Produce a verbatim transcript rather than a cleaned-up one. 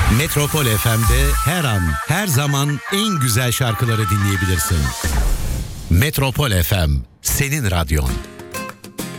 Metropol F M'de her an, her zaman en güzel şarkıları dinleyebilirsin. Metropol F M, senin radyon.